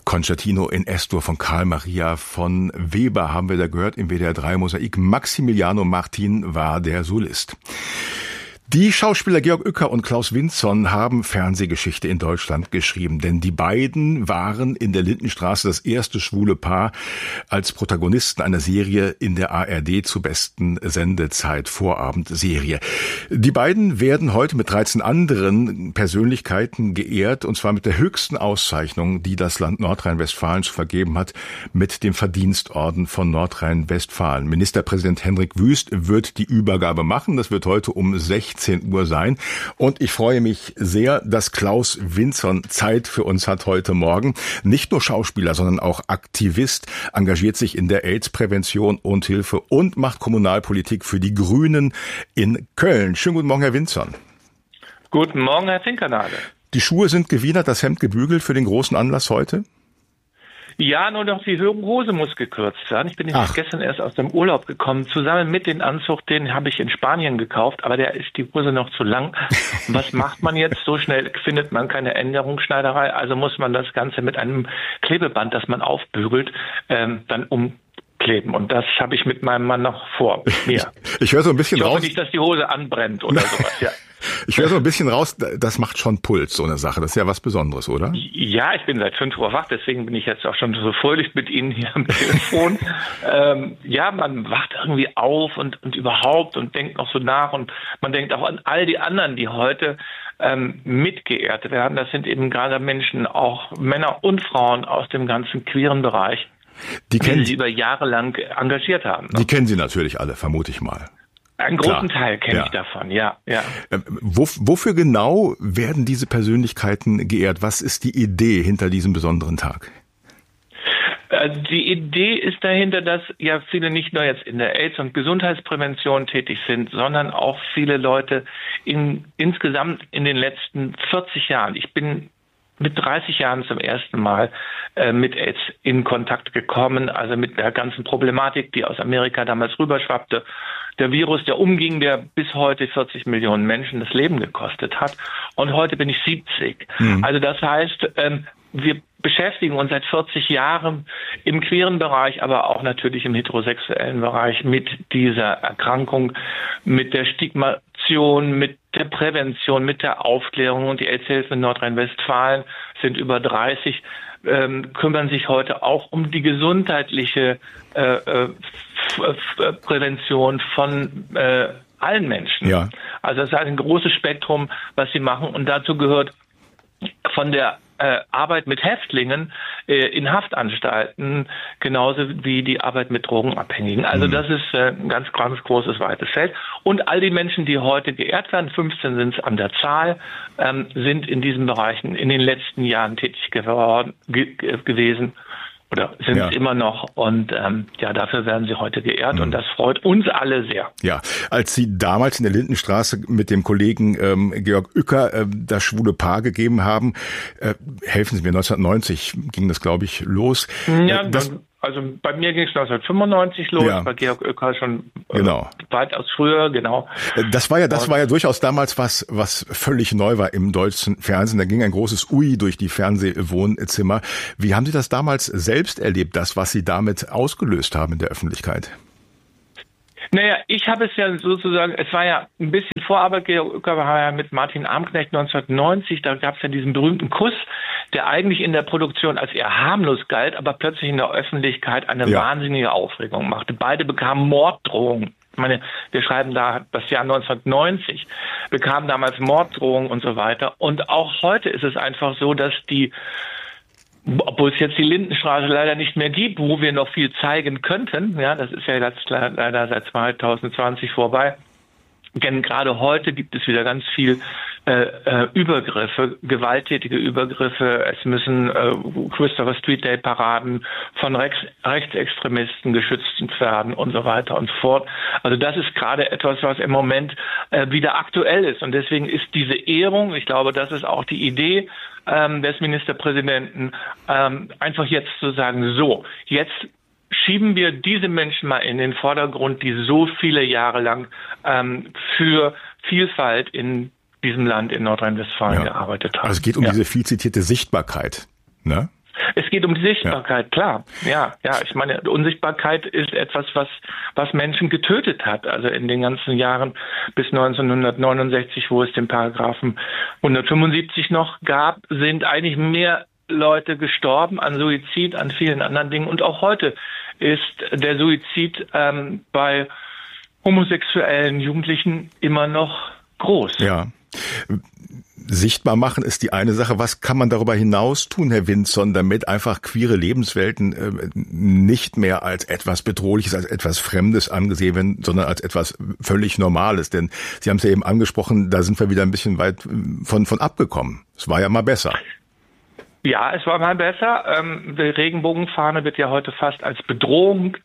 Concertino in S-Dur von Carl Maria von Weber haben wir da gehört im WDR 3 Mosaik. Maximiliano Martin war der Solist. Die Schauspieler Georg Uecker und Klaus Winzon haben Fernsehgeschichte in Deutschland geschrieben, denn die beiden waren in der Lindenstraße das erste schwule Paar als Protagonisten einer Serie in der ARD zur besten Sendezeit, Vorabendserie. Die beiden werden heute mit 13 anderen Persönlichkeiten geehrt, und zwar mit der höchsten Auszeichnung, die das Land Nordrhein-Westfalen zu vergeben hat, mit dem Verdienstorden von Nordrhein-Westfalen. Ministerpräsident Hendrik Wüst wird die Übergabe machen. Das wird heute um 16 Uhr sein. Und ich freue mich sehr, dass Klaus Winzon Zeit für uns hat heute Morgen. Nicht nur Schauspieler, sondern auch Aktivist, engagiert sich in der AIDS-Prävention und Hilfe und macht Kommunalpolitik für die Grünen in Köln. Schönen guten Morgen, Herr Winzon. Guten Morgen, Herr Finkernagel. Die Schuhe sind gewiedert, das Hemd gebügelt für den großen Anlass heute? Ja, nur noch die Hose muss gekürzt werden. Ich bin gestern erst aus dem Urlaub gekommen, zusammen mit dem Anzug, den habe ich in Spanien gekauft, aber der ist die Hose noch zu lang. Was macht man jetzt? So schnell findet man keine Änderungsschneiderei, also muss man das Ganze mit einem Klebeband, das man aufbügelt, dann umkleben. Und das habe ich mit meinem Mann noch vor mir. Ich höre so ein bisschen raus. Ich hoffe nicht, dass die Hose anbrennt oder sowas, ja. Ich höre so ein bisschen raus, das macht schon Puls, so eine Sache. Das ist ja was Besonderes, oder? Ja, ich bin seit 5 Uhr wach, deswegen bin ich jetzt auch schon so fröhlich mit Ihnen hier am Telefon. Ja, man wacht irgendwie auf und überhaupt und denkt noch so nach, und man denkt auch an all die anderen, die heute mitgeehrt werden. Das sind eben gerade Menschen, auch Männer und Frauen aus dem ganzen queeren Bereich, die sie über Jahre lang engagiert haben. Die kennen Sie natürlich alle, vermute ich mal. Einen großen Teil kenne ich davon, ja. Wofür genau werden diese Persönlichkeiten geehrt? Was ist die Idee hinter diesem besonderen Tag? Die Idee ist dahinter, dass ja viele nicht nur jetzt in der AIDS- und Gesundheitsprävention tätig sind, sondern auch viele Leute insgesamt in den letzten 40 Jahren. Ich bin mit 30 Jahren zum ersten Mal mit AIDS in Kontakt gekommen, also mit der ganzen Problematik, die aus Amerika damals rüberschwappte. Der Virus, der umging, der bis heute 40 Millionen Menschen das Leben gekostet hat. Und heute bin ich 70. Also das heißt, wir beschäftigen uns seit 40 Jahren im queeren Bereich, aber auch natürlich im heterosexuellen Bereich mit dieser Erkrankung, mit der Stigmatisierung, mit der Prävention, mit der Aufklärung. Und die AIDS-Hilfe in Nordrhein-Westfalen sind über 30, kümmern sich heute auch um die gesundheitliche Prävention von allen Menschen. Ja. Also es ist ein großes Spektrum, was sie machen, und dazu gehört von der Arbeit mit Häftlingen in Haftanstalten genauso wie die Arbeit mit Drogenabhängigen. Also das ist ein ganz, ganz großes, weites Feld. Und all die Menschen, die heute geehrt werden, 15 sind es an der Zahl, sind in diesen Bereichen in den letzten Jahren tätig gewesen. Oder sind es immer noch, und dafür werden sie heute geehrt, und das freut uns alle sehr. Ja, als Sie damals in der Lindenstraße mit dem Kollegen Georg Uecker das schwule Paar gegeben haben, helfen Sie mir, 1990 ging das, glaube ich, los. Ja, also bei mir ging es 1995 los, bei Georg Uecker schon weitaus früher, genau. Das war ja durchaus damals was völlig neu war im deutschen Fernsehen. Da ging ein großes Ui durch die Fernsehwohnzimmer. Wie haben Sie das damals selbst erlebt, das, was Sie damit ausgelöst haben in der Öffentlichkeit? Naja, ich habe es ja sozusagen, es war ja ein bisschen Vorarbeit, Georg Uecker war ja mit Martin Armknecht 1990, da gab es ja diesen berühmten Kuss, der eigentlich in der Produktion als eher harmlos galt, aber plötzlich in der Öffentlichkeit eine wahnsinnige Aufregung machte. Beide bekamen Morddrohungen. Ich meine, wir schreiben da das Jahr 1990, bekamen damals Morddrohungen und so weiter. Und auch heute ist es einfach so, dass obwohl es jetzt die Lindenstraße leider nicht mehr gibt, wo wir noch viel zeigen könnten, ja, das ist ja jetzt leider seit 2020 vorbei. Denn gerade heute gibt es wieder ganz viel Übergriffe, gewalttätige Übergriffe. Es müssen Christopher Street Day Paraden von Rechtsextremisten geschützt werden und so weiter und so fort. Also das ist gerade etwas, was im Moment wieder aktuell ist. Und deswegen ist diese Ehrung, ich glaube, das ist auch die Idee des Ministerpräsidenten, einfach jetzt zu sagen, so, jetzt schieben wir diese Menschen mal in den Vordergrund, die so viele Jahre lang für Vielfalt in diesem Land in Nordrhein-Westfalen gearbeitet haben. Also es geht um diese viel zitierte Sichtbarkeit, ne? Es geht um die Sichtbarkeit, klar. Ja. Ich meine, Unsichtbarkeit ist etwas, was Menschen getötet hat. Also in den ganzen Jahren bis 1969, wo es den Paragraphen 175 noch gab, sind eigentlich mehr Leute gestorben an Suizid, an vielen anderen Dingen. Und auch heute ist der Suizid bei homosexuellen Jugendlichen immer noch groß. Ja. Sichtbar machen ist die eine Sache. Was kann man darüber hinaus tun, Herr Vinzon, damit einfach queere Lebenswelten nicht mehr als etwas Bedrohliches, als etwas Fremdes angesehen werden, sondern als etwas völlig Normales? Denn Sie haben es ja eben angesprochen, da sind wir wieder ein bisschen weit von abgekommen. Es war ja mal besser. Ja, es war mal besser. Die Regenbogenfahne wird ja heute fast als Bedrohung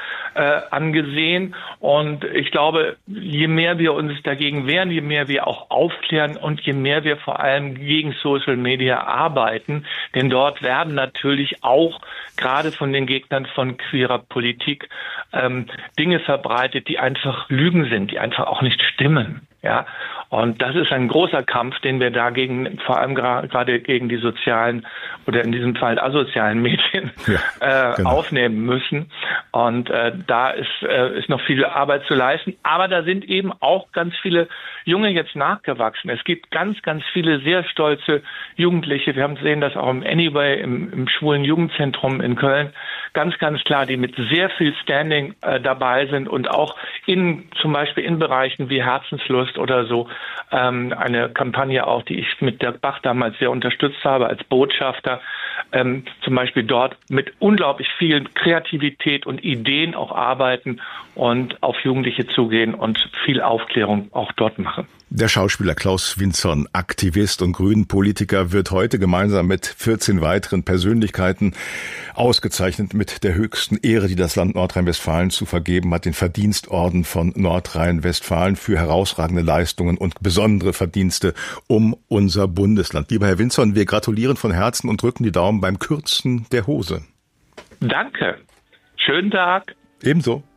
angesehen. Und ich glaube, je mehr wir uns dagegen wehren, je mehr wir auch aufklären und je mehr wir vor allem gegen Social Media arbeiten, denn dort werden natürlich auch gerade von den Gegnern von queerer Politik Dinge verbreitet, die einfach Lügen sind, die einfach auch nicht stimmen. Ja, und das ist ein großer Kampf, den wir dagegen, vor allem gerade gegen die sozialen oder in diesem Fall asozialen Medien aufnehmen müssen. Und da ist noch viel Arbeit zu leisten. Aber da sind eben auch ganz viele Junge jetzt nachgewachsen. Es gibt ganz, ganz viele sehr stolze Jugendliche. Wir haben gesehen, dass auch im Anyway, im schwulen Jugendzentrum in Köln, ganz, ganz klar, die mit sehr viel Standing dabei sind und auch zum Beispiel in Bereichen wie Herzenslust oder so, eine Kampagne auch, die ich mit Dirk Bach damals sehr unterstützt habe als Botschafter, zum Beispiel dort mit unglaublich viel Kreativität und Ideen auch arbeiten und auf Jugendliche zugehen und viel Aufklärung auch dort machen. Der Schauspieler Klaus Vinzon, Aktivist und Grünen-Politiker, wird heute gemeinsam mit 14 weiteren Persönlichkeiten ausgezeichnet mit der höchsten Ehre, die das Land Nordrhein-Westfalen zu vergeben hat, den Verdienstorden von Nordrhein-Westfalen für herausragende Leistungen und besondere Verdienste um unser Bundesland. Lieber Herr Vinzon, wir gratulieren von Herzen und drücken die Daumen beim Kürzen der Hose. Danke. Schönen Tag. Ebenso.